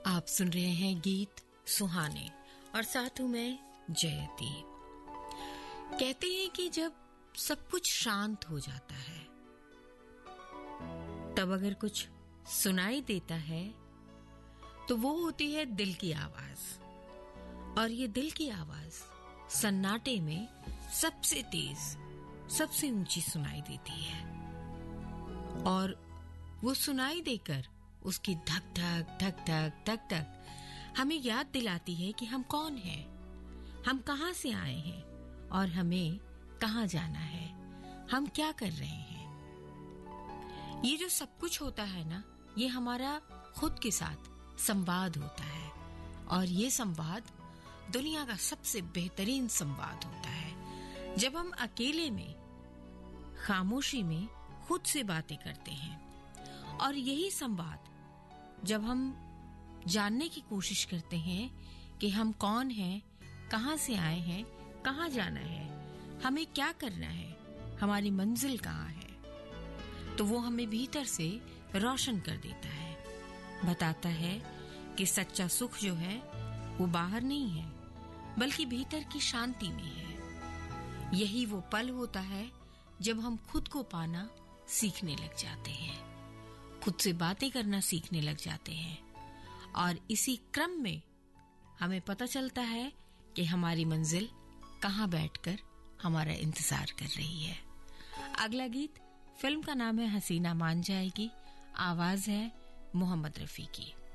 आप सुन रहे हैं गीत सुहाने और साथ हूं मैं जयती। कहते हैं कि जब सब कुछ शांत हो जाता है तब अगर कुछ सुनाई देता है तो वो होती है दिल की आवाज। और ये दिल की आवाज सन्नाटे में सबसे तेज, सबसे ऊंची सुनाई देती है। और वो सुनाई देकर उसकी धक धक धक धक धक धक हमें याद दिलाती है कि हम कौन हैं, हम कहां से आए हैं और हमें कहां जाना है, हम क्या कर रहे हैं। ये जो सब कुछ होता है ना, ये हमारा खुद के साथ संवाद होता है। और ये संवाद दुनिया का सबसे बेहतरीन संवाद होता है जब हम अकेले में, खामोशी में खुद से बातें करते हैं। और यही संवाद जब हम जानने की कोशिश करते हैं कि हम कौन हैं, कहां से आए हैं, कहां जाना है, हमें क्या करना है, हमारी मंजिल कहां है, तो वो हमें भीतर से रोशन कर देता है। बताता है कि सच्चा सुख जो है वो बाहर नहीं है बल्कि भीतर की शांति में है। यही वो पल होता है जब हम खुद को पाना सीखने लग जाते हैं, खुद से बातें करना सीखने लग जाते हैं। और इसी क्रम में हमें पता चलता है कि हमारी मंजिल कहां बैठकर हमारा इंतजार कर रही है। अगला गीत, फिल्म का नाम है हसीना मान जाएगी, आवाज है मोहम्मद रफी की।